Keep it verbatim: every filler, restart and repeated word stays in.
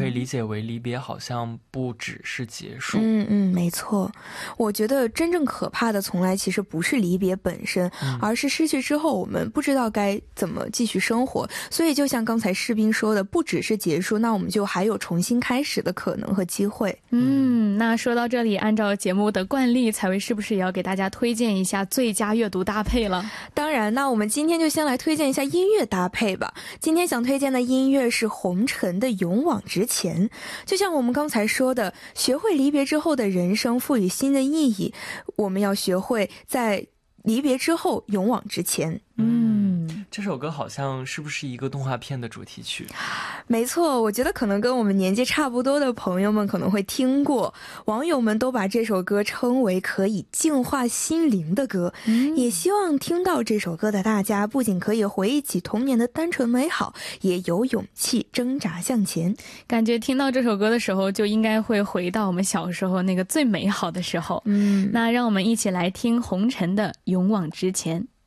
以理解为离别好像不只是结束。 嗯嗯，没错。我觉得真正可怕的从来其实不是离别本身，而是失去之后我们不知道该怎么继续生活。所以就像刚才士兵说的，不只是结束，那我们就还有重新开始的可能和机会。 嗯，那说到这里，按照节目的惯例，采薇是不是也要给大家推荐一下最佳阅读搭配了？ 当然，那我们今天就先来推荐一下音乐搭配吧。今天想推荐的音乐是红尘的《勇往直前》。就像我们刚才说的，学会离别之后的人生赋予新的意义，我们要学会在离别之后勇往直前。 嗯，这首歌好像是不是一个动画片的主题曲？ 没错，我觉得可能跟我们年纪差不多的朋友们可能会听过，网友们都把这首歌称为可以净化心灵的歌、嗯、也希望听到这首歌的大家不仅可以回忆起童年的单纯美好，也有勇气挣扎向前。 感觉听到这首歌的时候就应该会回到我们小时候那个最美好的时候。嗯，那让我们一起来听红尘的《勇往直前》。